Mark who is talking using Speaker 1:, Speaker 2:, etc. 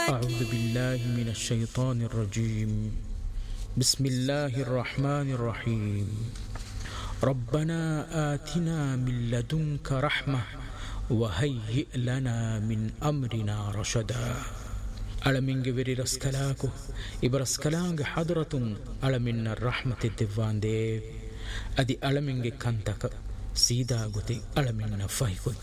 Speaker 1: أعوذ بالله من الشيطان الرجيم بسم الله الرحمن الرحيم ربنا آتنا من لدنك رحمة وهيئ لنا من أمرنا رشدا ألمنج بري رسكلاكو إبرسكلانج حضرة ألمن الرحمة الدفان دي أدي ألمنج كنتك سيدا قتي ألمن فايكو